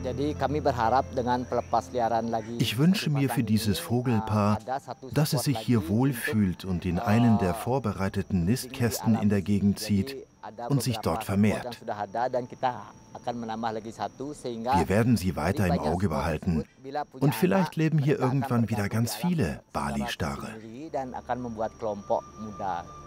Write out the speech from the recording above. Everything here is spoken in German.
Ich wünsche mir für dieses Vogelpaar, dass es sich hier wohlfühlt und in einen der vorbereiteten Nistkästen in der Gegend zieht und sich dort vermehrt. Wir werden sie weiter im Auge behalten und vielleicht leben hier irgendwann wieder ganz viele Bali-Stare.